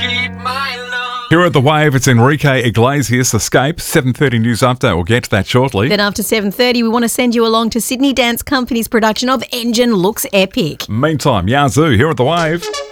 keep my love. Here at The Wave, it's Enrique Iglesias, Escape. 7:30 news update. We'll get to that shortly. Then after 7:30, we want to send you along to Sydney Dance Company's production of Engine Looks Epic. Meantime, Yazoo here at The Wave.